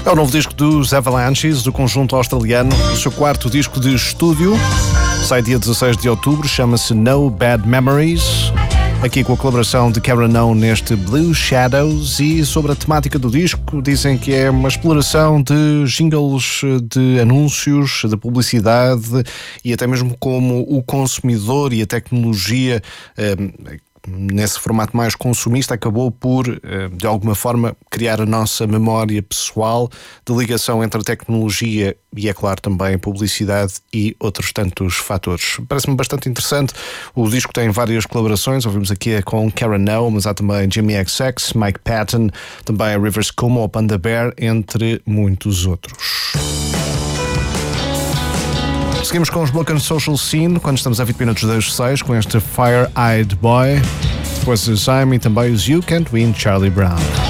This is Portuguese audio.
É o novo disco dos Avalanches, do conjunto australiano, o seu quarto disco de estúdio. Sai dia 16 de outubro, chama-se No Bad Memories. Aqui com a colaboração de Karen O neste Blue Shadows. E sobre a temática do disco, dizem que é uma exploração de jingles, de anúncios, de publicidade e até mesmo como o consumidor e a tecnologia, nesse formato mais consumista, acabou por, de alguma forma, criar a nossa memória pessoal de ligação entre a tecnologia e, é claro, também a publicidade e outros tantos fatores. Parece-me bastante interessante. O disco tem várias colaborações, ouvimos aqui com Karen O, mas há também Jimmy XX, Mike Patton, também a Rivers Cuomo, Panda Bear, entre muitos outros. Seguimos com os Broken Social Scene, quando estamos a 20 minutos das 6, com este Fire-Eyed Boy. Depois os I'm e também os You Can't Win, Charlie Brown.